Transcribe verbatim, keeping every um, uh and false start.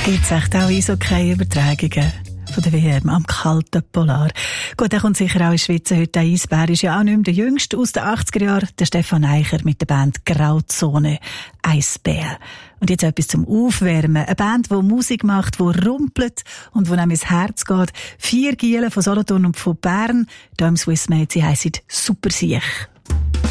Gibt es echt auch Eishockey-Übertragungen von der W M am kalten Polar? Gut, er kommt sicher auch in Schweiz. Heute der Eisbär ist ja auch nicht mehr der Jüngste aus den achtziger Jahren, der Stefan Eicher mit der Band Grauzone Eisbär. Und jetzt etwas zum Aufwärmen. Eine Band, die Musik macht, die rumpelt und wo einem ins Herz geht. Vier Gielen von Solothurn und von Bern. Hier im Swissmade, sie heissen Super Siech.